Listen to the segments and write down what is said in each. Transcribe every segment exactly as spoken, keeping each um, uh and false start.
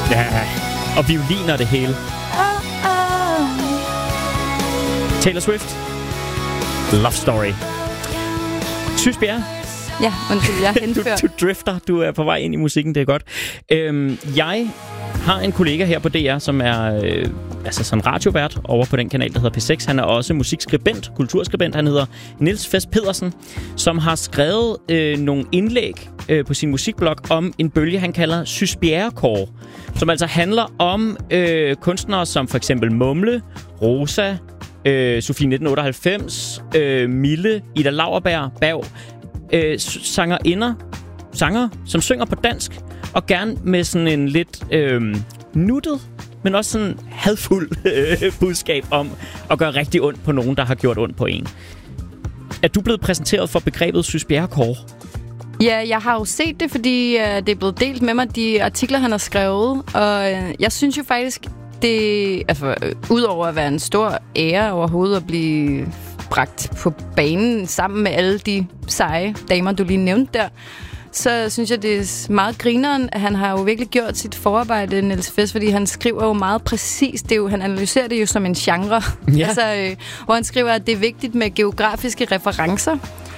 Ja, og violiner det hele. Oh, oh. Taylor Swift. Love Story. Sys Bjerre. Ja, undskyld, jeg er henført. du, du drifter, du er på vej ind i musikken, det er godt. Øhm, jeg har en kollega her på D R, som er øh, altså sådan radiovært over på den kanal, der hedder P seks. Han er også musikskribent, kulturskribent. Han hedder Niels Fest Pedersen, som har skrevet øh, nogle indlæg øh, på sin musikblog om en bølge, han kalder Sys Bjerre-kåre, som altså handler om øh, kunstnere som for eksempel Mumle, Rosa, øh, Sofie nitten otteoghalvfems, øh, Mille, Ida Lauerberg, Berg, øh, sangerinder, sanger, som synger på dansk, og gerne med sådan en lidt øh, nuttet, men også sådan hadfuld øh, budskab om at gøre rigtig ondt på nogen, der har gjort ondt på en. Er du blevet præsenteret for begrebet Sys Bjerre-kåre? Ja, jeg har jo set det, fordi øh, det er blevet delt med mig, de artikler, han har skrevet. Og øh, jeg synes jo faktisk, det altså, øh, udover at være en stor ære overhovedet at blive bragt på banen sammen med alle de seje damer, du lige nævnte der, så synes jeg, det er meget grineren. Han har jo virkelig gjort sit forarbejde, Niels Fest, fordi han skriver jo meget præcist. Det er jo, han analyserer det jo som en genre. Ja. Altså, øh, hvor han skriver, at det er vigtigt med geografiske referencer.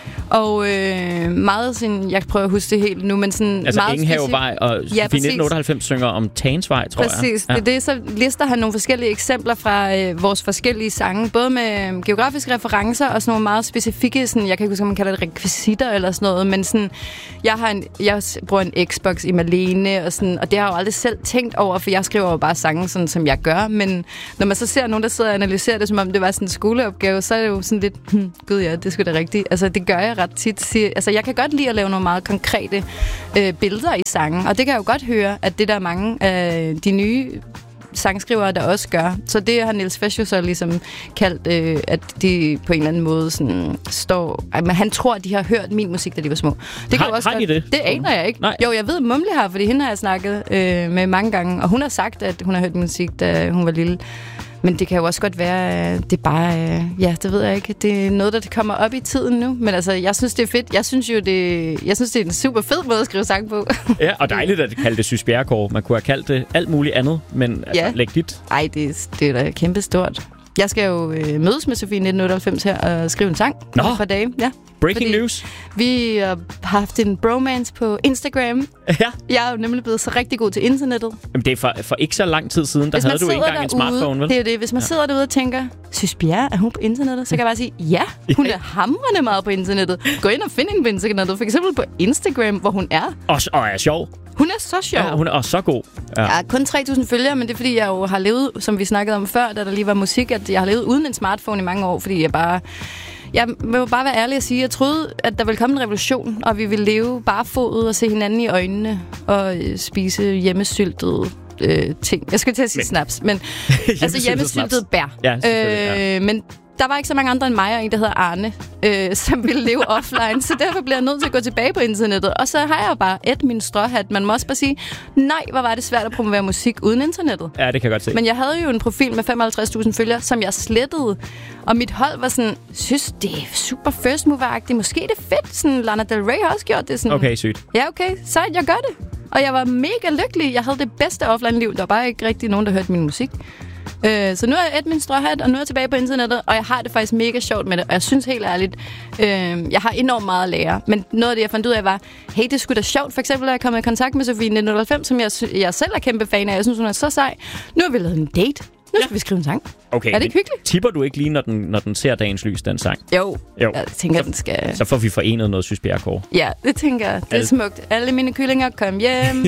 Og øh, meget sådan, jeg prøver at huske det helt nu, men sådan altså meget Enghavevej og ja, nitten otteoghalvfems synger om Tagensvej, tror præcis. jeg. Præcis. Ja. Det er det, så lister han nogle forskellige eksempler fra øh, vores forskellige sange, både med geografiske referencer og sådan nogle meget specifikke, sådan, jeg kan ikke huske, om man kalder det rekvisitter eller sådan noget, men sådan, jeg har en, jeg bruger en Xbox i Malene, og sådan, og det har jeg jo aldrig selv tænkt over, for jeg skriver jo bare sange, sådan som jeg gør, men når man så ser nogen, der sidder og analyserer det, som om det var sådan en skoleopgave, så er det jo sådan lidt, hm, gud ja, det skulle da rigtigt. Altså, det gør jeg ret tit. Altså, jeg kan godt lide at lave nogle meget konkrete øh, billeder i sangen, og det kan jeg jo godt høre, at det der er mange af de nye sangskrivere, der også gør. Så det har Niels Fest jo så ligesom kaldt, øh, at de på en eller anden måde sådan står... Ej, men han tror, at de har hørt min musik, da de var små. Det har kan også har de det? Det aner jeg ikke. Nej. Jo, jeg ved, at Mumle har, fordi hende har jeg snakket øh, med mange gange, og hun har sagt, at hun har hørt musik, da hun var lille. Men det kan jo også godt være, det er bare, ja, det ved jeg ikke. Det er noget, der kommer op i tiden nu. Men altså, jeg synes, det er fedt. Jeg synes jo, det, jeg synes, det er en super fed måde at skrive sang på. Ja, og dejligt, at det kalde det Sys Bjerre-kåre. Man kunne have kaldt det alt muligt andet, men altså, ja. læg dit. Ej, det, det er da kæmpe stort. Jeg skal jo øh, mødes med Sofie nitten otteoghalvfems her og skrive en sang Nå. for dage. Ja. Breaking news. Vi har haft en bromance på Instagram. Ja. Jeg er jo nemlig blevet så rigtig god til internettet. Jamen, det er for, for ikke så lang tid siden, der Hvis havde du ikke engang derude, en smartphone, vel? Det er jo det. Hvis man ja. sidder derude og tænker, Sys Bjerre, er hun på internettet? Så kan jeg bare sige, ja, hun er hamrende meget på internettet. Gå ind og find hende på internettet. For eksempel på Instagram, hvor hun er. Og, og er sjov. Hun er så sjov. Ja, hun er også så god. Ja. Jeg har kun tre tusind følgere, men det er fordi, jeg jo har levet, som vi snakkede om før, da der lige var musik, at jeg har levet uden en smartphone i mange år, fordi jeg bare... Jeg vil bare være ærlig og sige, at jeg troede, at der ville komme en revolution, og vi ville leve barefodet og se hinanden i øjnene og spise hjemmesyltede øh, ting. Jeg skulle til at sige men. snaps, men altså hjemmesyltede bær. Ja, ja. Øh, men der var ikke så mange andre end mig og en, der hedder Arne, øh, som ville leve offline, så derfor bliver jeg nødt til at gå tilbage på internettet. Og så har jeg bare et min stråhat. Man må også bare sige, nej, hvor var det svært at promovere musik uden internettet. Ja, det kan jeg godt se. Men jeg havde jo en profil med femoghalvtreds tusind følgere, som jeg slettede. Og mit hold var sådan, synes, det er super first mover-agtigt. Måske det er fedt. Sådan, Lana Del Rey har også gjort det. Sådan. Okay, sygt. Ja, okay. Sejt, jeg gør det. Og jeg var mega lykkelig. Jeg havde det bedste offline-liv. Der var bare ikke rigtig nogen, der hørte min musik. Øh, så nu er jeg et min stråhat, og nu er jeg tilbage på internettet, og jeg har det faktisk mega sjovt med det. Og jeg synes helt ærligt, øh, jeg har enormt meget at lære. Men noget af det, jeg fandt ud af, var, hey, det er sgu da sjovt. For eksempel, at jeg kom i kontakt med Sofie nitten otteoghalvfems, som jeg, jeg selv er kæmpe fan af. Jeg synes, hun er så sej. Nu har vi lavet en date. Nu skal ja. vi skrive en sang. Okay, er det ikke hyggeligt? Tipper du ikke lige, når den, når den ser dagens lys, den sang? Jo, jo. Jeg tænker, så, den skal... Så får vi forenet noget Sys Bjerre-kåre. Ja, det tænker jeg. Det er Al... smukt. Alle mine kyllinger, kom hjem.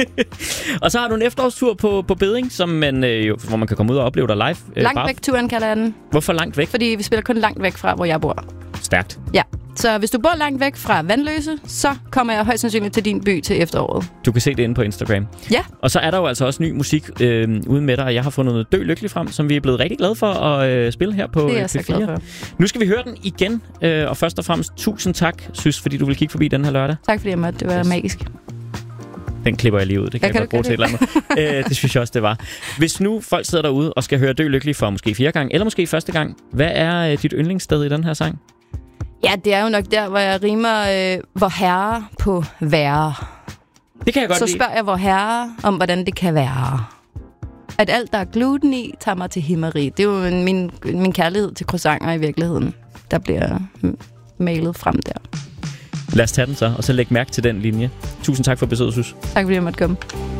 Og så har du en efterårstur på, på Bedding, som man, øh, jo, hvor man kan komme ud og opleve dig live. Øh, langt væk-turen kalder jeg den. Hvorfor langt væk? Fordi vi spiller kun langt væk fra, hvor jeg bor. Stærkt. Ja. Så hvis du bor langt væk fra Vandløse, så kommer jeg højst sandsynligt til din by til efteråret. Du kan se det inde på Instagram. Ja. Og så er der jo altså også ny musik øh, uden med dig, og jeg har fundet noget Dø Lykkelig frem, som vi er blevet rigtig glade for at øh, spille her på P fire. Det er jeg så glad for. Nu skal vi høre den igen, øh, og først og fremmest tusind tak, Sys, fordi du vil kigge forbi den her lørdag. Tak fordi jeg måtte. Det var yes. magisk. Den klipper jeg lige ud. Det kan jeg, jeg godt bruge til et eller andet. Æ, det synes jeg også, det var. Hvis nu folk sidder derude og skal høre Dø Lykkelig for måske fjerde gang, eller måske første gang, hvad er øh, dit yndlingssted i den her sang? Ja, det er jo nok der, hvor jeg rimer øh, hvor herre på værre. Det kan jeg godt Så lide. spørger jeg vor herre om, hvordan det kan være. At alt, der er gluten i, tager mig til himmeri. Det er jo en, min, min kærlighed til croissanter i virkeligheden, der bliver malet frem der. Lad os tage den så, og så læg mærke til den linje. Tusind tak for besøget, Sus. Tak fordi jeg måtte komme.